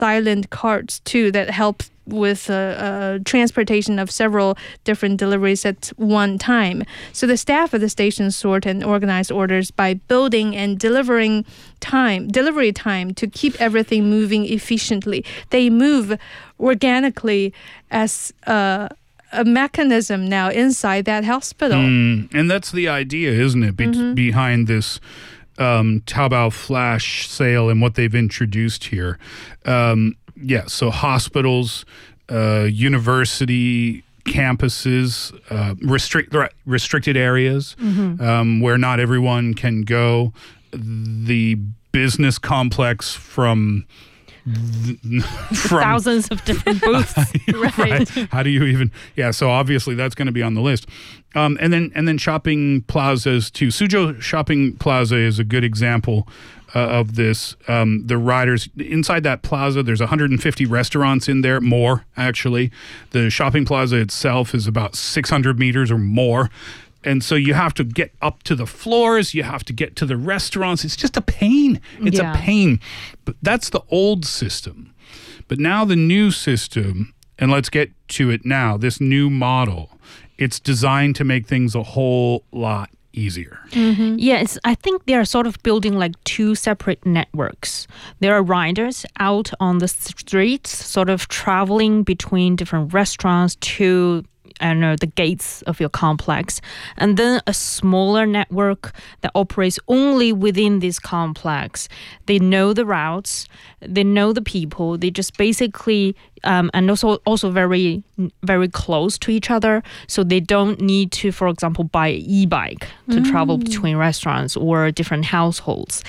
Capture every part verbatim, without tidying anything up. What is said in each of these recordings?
silent carts too that help with uh, uh, transportation of several different deliveries at one time. So the staff of the station sort and organize orders by building and delivering time, delivery time to keep everything moving efficiently. They move organically as uh, a mechanism now inside that hospital. Mm, and that's the idea, isn't it, Be- mm-hmm. behind this um, Taobao flash sale and what they've introduced here. Um, yeah, so hospitals, uh, university campuses, uh, restrict, restricted areas mm-hmm. um, where not everyone can go. The business complex from... From, thousands of different booths. right. right. How do you even? Yeah. So obviously that's going to be on the list. Um, and then and then shopping plazas too. Suzhou Shopping Plaza is a good example uh, of this. Um, the riders inside that plaza, there's one hundred fifty restaurants in there, more actually. The shopping plaza itself is about six hundred meters or more. And so you have to get up to the floors. You have to get to the restaurants. It's just a pain. It's yeah. a pain. But that's the old system. But now the new system, and let's get to it now, this new model, it's designed to make things a whole lot easier. Mm-hmm. Yes, I think they are sort of building like two separate networks. There are riders out on the streets, sort of traveling between different restaurants to I don't know, the gates of your complex, and then a smaller network that operates only within this complex. They know the routes, they know the people, they just basically, um, and also also very, very close to each other, so they don't need to, for example, buy an e-bike to mm. travel between restaurants or different households.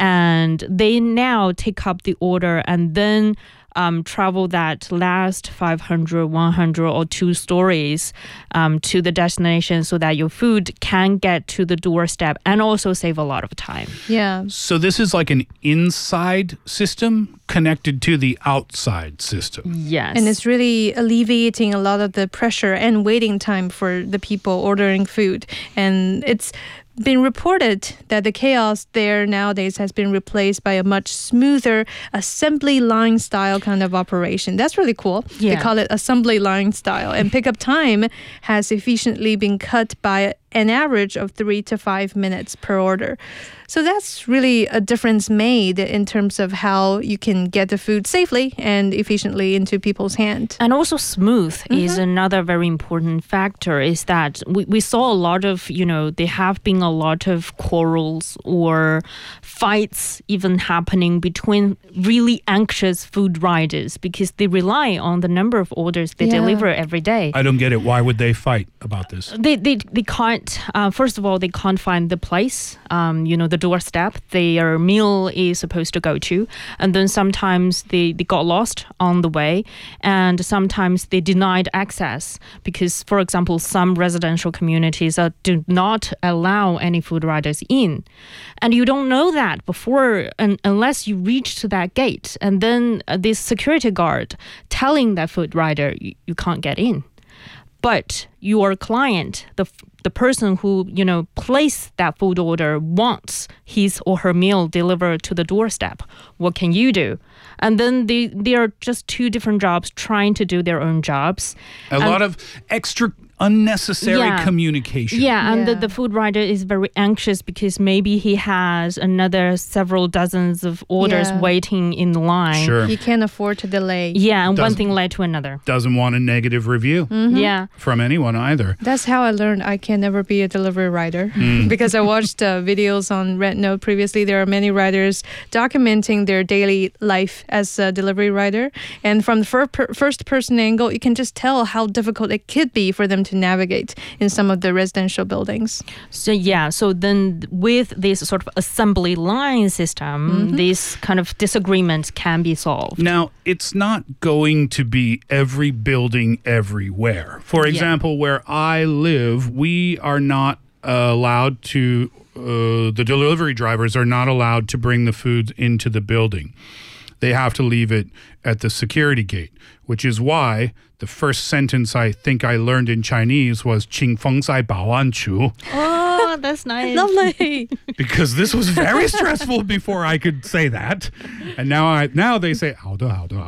And they now take up the order and then Um, travel that last five hundred, one hundred or two stories um, to the destination so that your food can get to the doorstep and also save a lot of time. Yeah. So this is like an inside system connected to the outside system. Yes. And it's really alleviating a lot of the pressure and waiting time for the people ordering food. And it's been reported that the chaos there nowadays has been replaced by a much smoother assembly line style kind of operation. That's really cool. Yeah. They call it assembly line style. And pickup time has efficiently been cut by an average of three to five minutes per order. So that's really a difference made in terms of how you can get the food safely and efficiently into people's hands. And also smooth mm-hmm. is another very important factor, is that we, we saw a lot of, you know, there have been a lot of quarrels or fights even happening between really anxious food riders because they rely on the number of orders they yeah. deliver every day. I don't get it. Why would they fight about this? They they, they can't, uh, first of all, they can't find the place, um, you know, the doorstep their meal is supposed to go to. And then sometimes they, they got lost on the way. And sometimes they denied access because, for example, some residential communities uh, do not allow any food riders in. And you don't know that before un- unless you reach to that gate. And then uh, this security guard telling that food rider, you, you can't get in. But your client, the the person who, you know, placed that food order wants his or her meal delivered to the doorstep. What can you do? And then they, they are just two different jobs trying to do their own jobs. A and lot of extra unnecessary yeah. communication. Yeah, and yeah. The, the food rider is very anxious because maybe he has another several dozens of orders yeah. waiting in line. Sure. He can't afford to delay. Yeah, and Doesn't, one thing led to another. Doesn't want a negative review Mm-hmm. Yeah. from anyone either. That's how I learned I can never be a delivery rider Mm. because I watched uh, videos on RedNote previously. There are many riders documenting their daily life as a delivery rider. And from the fir- per- first person angle, you can just tell how difficult it could be for them to navigate in some of the residential buildings. So yeah, so then with this sort of assembly line system, mm-hmm. this kind of disagreement can be solved. Now, it's not going to be every building everywhere. For example, yeah. where I live, we are not uh, allowed to, uh, the delivery drivers are not allowed to bring the food into the building. They have to leave it at the security gate, which is why the first sentence I think I learned in Chinese was 请风在保安处. Oh. Oh, that's nice. Lovely. because this was very stressful before I could say that, and now I now they say 好的好的